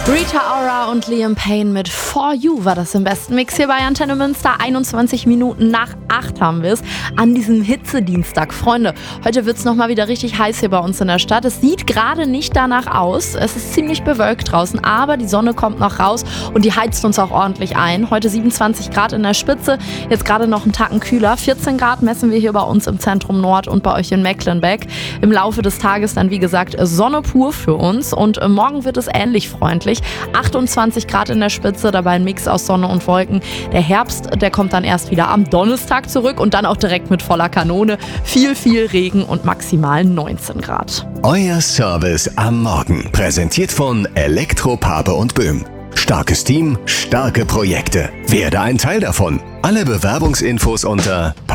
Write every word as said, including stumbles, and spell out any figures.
Rita Ora und Liam Payne mit For You war das im besten Mix hier bei Antenne Münster. einundzwanzig Minuten nach acht haben wir es an diesem Hitzedienstag. Freunde, heute wird es nochmal wieder richtig heiß hier bei uns in der Stadt. Es sieht gerade nicht danach aus. Es ist ziemlich bewölkt draußen, aber die Sonne kommt noch raus und die heizt uns auch ordentlich ein. Heute siebenundzwanzig Grad in der Spitze, jetzt gerade noch einen Tacken kühler. vierzehn Grad messen wir hier bei uns im Zentrum Nord und bei euch in Mecklenbeck. Im Laufe des Tages dann, wie gesagt, Sonne pur für uns und morgen wird es ähnlich freundlich. achtundzwanzig Grad in der Spitze, dabei ein Mix aus Sonne und Wolken. Der Herbst, der kommt dann erst wieder am Donnerstag zurück und dann auch direkt mit voller Kanone. Viel, viel Regen und maximal neunzehn Grad. Euer Service am Morgen. Präsentiert von Elektro Pape und Böhm. Starkes Team, starke Projekte. Werde ein Teil davon. Alle Bewerbungsinfos unter